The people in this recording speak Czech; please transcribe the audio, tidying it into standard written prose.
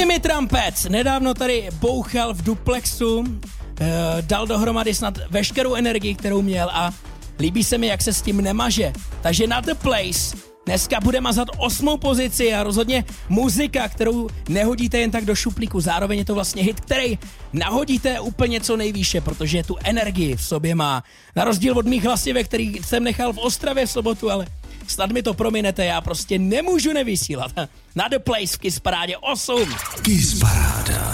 Timmy Trumpets nedávno tady bouchal v duplexu, dal dohromady snad veškerou energii, kterou měl a líbí se mi, jak se s tím nemaže. Takže na The Place dneska bude mazat 8. pozici a rozhodně muzika, kterou nehodíte jen tak do šuplíku. Zároveň je to vlastně hit, který nahodíte úplně co nejvýše, protože tu energii v sobě má. Na rozdíl od mých hlasivek, který jsem nechal v Ostravě v sobotu, ale snad mi to prominete, já prostě nemůžu nevysílat. Na The Place v Kiss Parádě 8. Kiss Paráda.